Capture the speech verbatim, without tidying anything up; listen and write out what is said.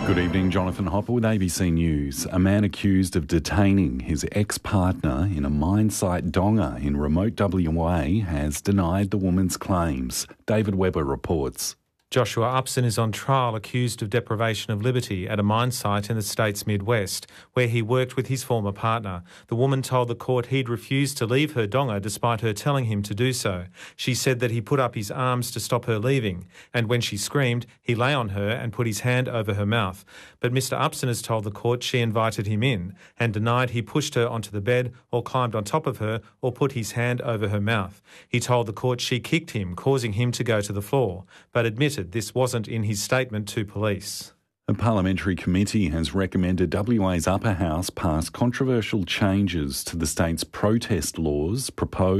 Good evening, Jonathan Hopper with A B C News. A man accused of detaining his ex-partner in a mine site donga in remote W A has denied the woman's claims. David Webber reports. Joshua Upson is on trial accused of deprivation of liberty at a mine site in the state's Midwest, where he worked with his former partner. The woman told the court he'd refused to leave her donga despite her telling him to do so. She said that he put up his arms to stop her leaving, and when she screamed, he lay on her and put his hand over her mouth. But Mister Upson has told the court she invited him in and denied he pushed her onto the bed or climbed on top of her or put his hand over her mouth. He told the court she kicked him, causing him to go to the floor, but admitted this wasn't in his statement to police. A parliamentary committee has recommended W A's upper house pass controversial changes to the state's protest laws proposed